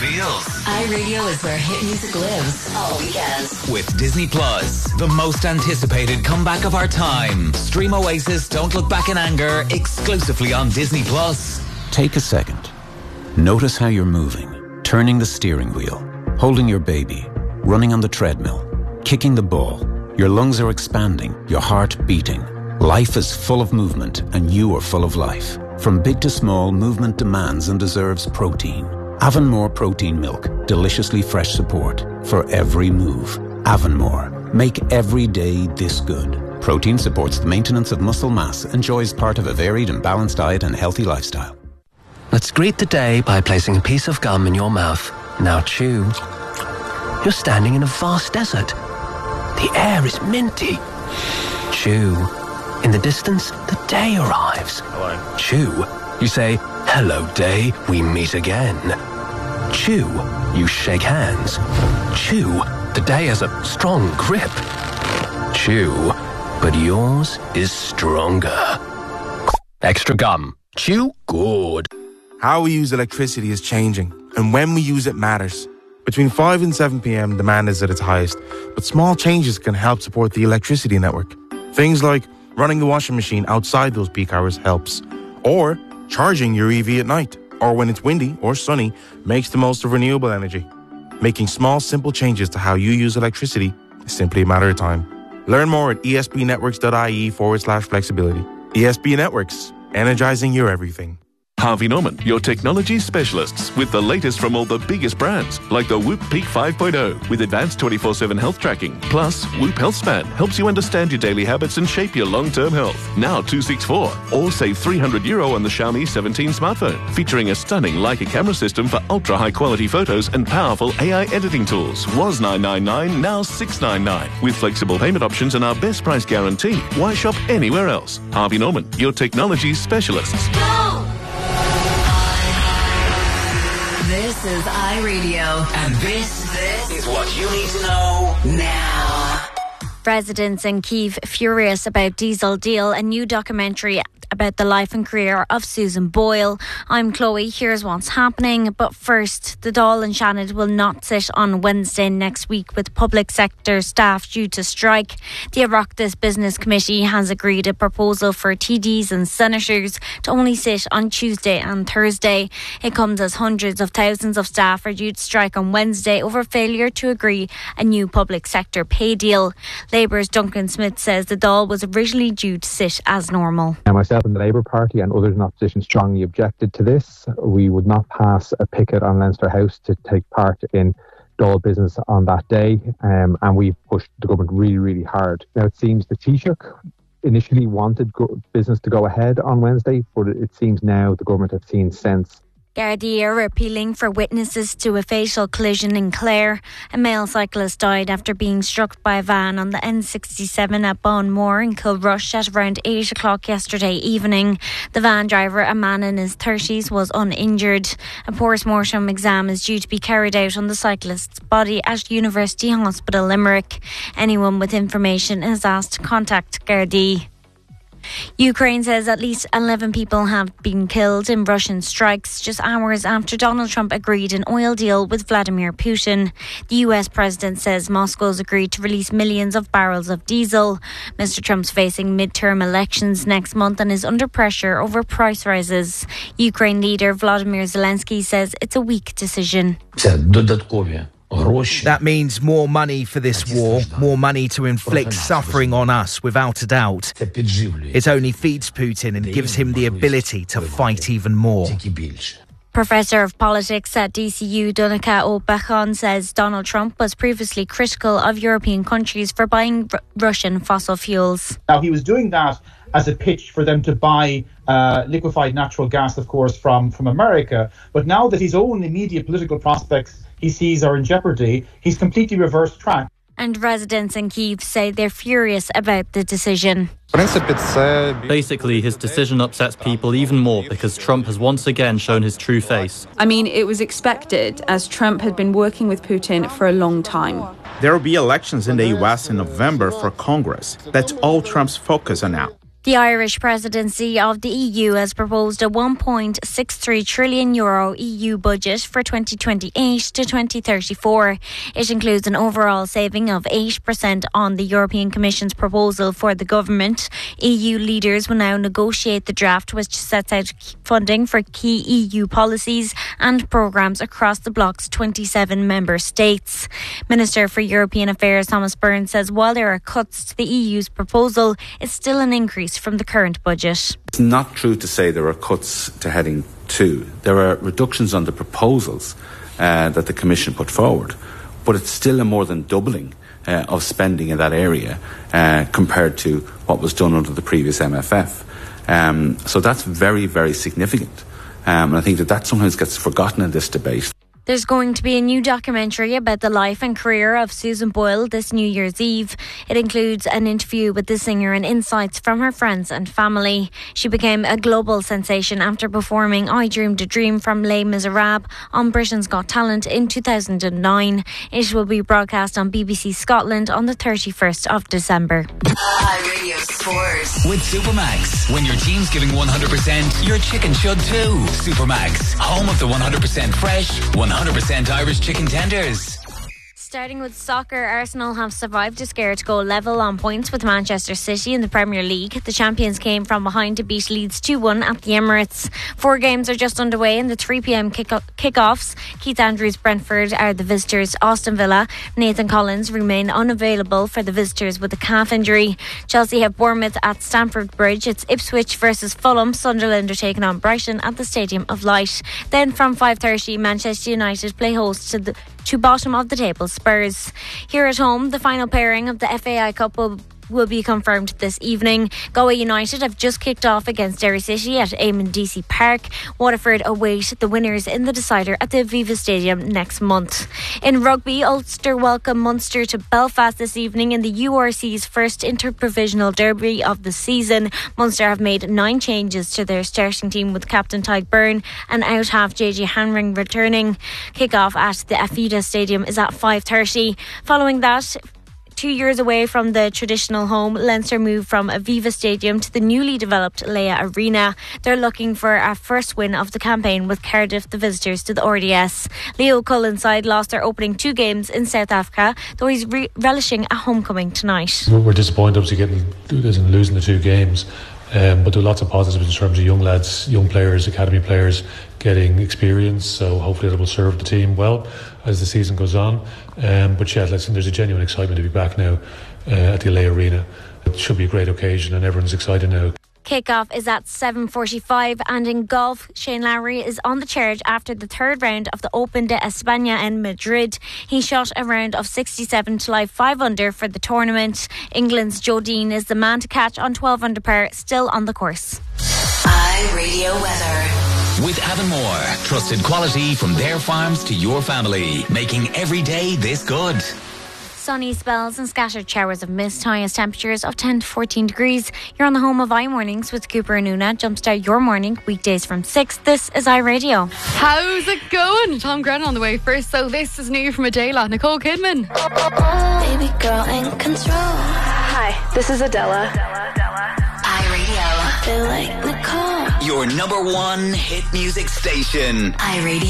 feels. iRadio is where hit music lives all weekend. With Disney Plus, the most anticipated comeback of our time. Stream Oasis Don't Look Back in Anger exclusively on Disney Plus. Take a second. Notice how you're moving, turning the steering wheel, holding your baby, running on the treadmill, kicking the ball. Your lungs are expanding, your heart beating. Life is full of movement, and you are full of life. From big to small, movement demands and deserves protein. Avonmore Protein Milk, deliciously fresh support for every move. Avonmore, make every day this good. Protein supports the maintenance of muscle mass, enjoys part of a varied and balanced diet and healthy lifestyle. Let's greet the day by placing a piece of gum in your mouth. Now chew. You're standing in a vast desert. The air is minty. Chew. In the distance, the day arrives. Hello. Chew. You say, hello day, we meet again. Chew. You shake hands. Chew. The day has a strong grip. Chew. But yours is stronger. Extra gum. Chew good. How we use electricity is changing, and when we use it matters. Between 5 and 7 p.m, demand is at its highest, but small changes can help support the electricity network. Things like running the washing machine outside those peak hours helps, or charging your EV at night, or when it's windy or sunny, makes the most of renewable energy. Making small, simple changes to how you use electricity is simply a matter of time. Learn more at espnetworks.ie/flexibility. ESB Networks, energizing your everything. Harvey Norman, your technology specialists with the latest from all the biggest brands, like the Whoop Peak 5.0 with advanced 24/7 health tracking. Plus, Whoop HealthSpan helps you understand your daily habits and shape your long-term health. Now $264, or save €300 on the Xiaomi 17 smartphone, featuring a stunning Leica camera system for ultra-high quality photos and powerful AI editing tools. Was $999, now $699, with flexible payment options and our best price guarantee. Why shop anywhere else? Harvey Norman, your technology specialists. This is iRadio, and this is what you need to know now. Residents in Kyiv furious about diesel deal, a new documentary about the life and career of Susan Boyle. I'm Chloe, here's what's happening. But first, the Dáil and Shannon will not sit on Wednesday next week with public sector staff due to strike. The Oireachtas Business Committee has agreed a proposal for TDs and senators to only sit on Tuesday and Thursday. It comes as hundreds of thousands of staff are due to strike on Wednesday over failure to agree a new public sector pay deal. Labour's Duncan Smith says the Dáil was originally due to sit as normal. Myself and the Labour Party and others in opposition strongly objected to this. We would not pass a picket on Leinster House to take part in Dáil business on that day, and we pushed the government really, really hard. Now it seems the Taoiseach initially wanted business to go ahead on Wednesday, but it seems now the government have seen sense. Gardaí are appealing for witnesses to a fatal collision in Clare. A male cyclist died after being struck by a van on the N67 at Bonmore in Kilrush at around 8 o'clock yesterday evening. The van driver, a man in his 30s, was uninjured. A post-mortem exam is due to be carried out on the cyclist's body at University Hospital Limerick. Anyone with information is asked to contact Gardaí. Ukraine says at least 11 people have been killed in Russian strikes just hours after Donald Trump agreed an oil deal with Vladimir Putin. The US president says Moscow's agreed to release millions of barrels of diesel. Mr. Trump's facing midterm elections next month and is under pressure over price rises. Ukraine leader Volodymyr Zelensky says it's a weak decision. That means more money for this war, more money to inflict suffering on us, without a doubt. It only feeds Putin and gives him the ability to fight even more. Professor of Politics at DCU, Donncha O'Bachan, says Donald Trump was previously critical of European countries for buying Russian fossil fuels. Now, he was doing that as a pitch for them to buy liquefied natural gas, of course, from America. But now that his own immediate political prospects he sees are in jeopardy, he's completely reversed track. And residents in Kyiv say they're furious about the decision. Basically, his decision upsets people even more because Trump has once again shown his true face. I mean, it was expected, as Trump had been working with Putin for a long time. There will be elections in the US in November for Congress. That's all Trump's focus on now. The Irish presidency of the EU has proposed a €1.63 trillion EU budget for 2028 to 2034. It includes an overall saving of 8% on the European Commission's proposal for the government. EU leaders will now negotiate the draft, which sets out funding for key EU policies and programmes across the bloc's 27 member states. Minister for European Affairs Thomas Byrne says while there are cuts to the EU's proposal, it's still an increase from the current budget. It's not true to say there are cuts to heading 2. There are reductions on the proposals that the Commission put forward, but it's still a more than doubling of spending in that area compared to what was done under the previous MFF. So that's very, very significant. And I think that sometimes gets forgotten in this debate. There's going to be a new documentary about the life and career of Susan Boyle this New Year's Eve. It includes an interview with the singer and insights from her friends and family. She became a global sensation after performing I Dreamed a Dream from Les Miserables on Britain's Got Talent in 2009. It will be broadcast on BBC Scotland on the 31st of December. iRadio Sport. With Supermax. When your team's giving 100%, your chicken should too. Supermax. Home of the 100% fresh, 100% Irish chicken tenders. Starting with soccer, Arsenal have survived a scare to go level on points with Manchester City in the Premier League. The champions came from behind to beat Leeds 2-1 at the Emirates. 4 games are just underway in the 3 p.m. kickoffs. Keith Andrews Brentford are the visitors. Aston Villa, Nathan Collins remain unavailable for the visitors with a calf injury. Chelsea have Bournemouth at Stamford Bridge. It's Ipswich versus Fulham. Sunderland are taking on Brighton at the Stadium of Light. Then from 5:30, Manchester United play host to bottom of the table Spurs. Here at home, the final pairing of the FAI Cup will be confirmed this evening. Galway United have just kicked off against Derry City at Eamon DC Park. Waterford await the winners in the decider at the Aviva Stadium next month. In rugby, Ulster welcome Munster to Belfast this evening in the URC's first interprovincial derby of the season. Munster have made 9 changes to their starting team with captain Tadhg Byrne and out half JJ Hanring returning. Kick-off at the Aviva Stadium is at 5:30. Following that, 2 years away from the traditional home, Leinster moved from Aviva Stadium to the newly developed Leia Arena. They're looking for a first win of the campaign with Cardiff the visitors to the RDS. Leo Cullen's side lost their opening 2 games in South Africa, though he's relishing a homecoming tonight. We're disappointed obviously losing the 2 games. But there are lots of positives in terms of young lads, young players, academy players getting experience. So hopefully that will serve the team well as the season goes on. But yeah, listen, there's a genuine excitement to be back now at the LA Arena. It should be a great occasion and everyone's excited now. Kick-off is at 7:45, and in golf, Shane Lowry is on the charge after the 3rd round of the Open de España in Madrid. He shot a round of 67 to lie 5 under for the tournament. England's Joe Dean is the man to catch on 12 under par, still on the course. iRadio weather. With Avonmore, trusted quality from their farms to your family, making every day this good. Sunny spells and scattered showers of mist, highest temperatures of 10 to 14 degrees. You're on the home of iMornings with Cooper and Una. Jumpstart your morning, weekdays from 6. This is iRadio. How's it going? Tom Grennan on the way first. So this is new from Adela. Nicole Kidman. Baby girl in control. Hi, this is Adela. iRadio. Feel like Nicole. Your number 1 hit music station. iRadio.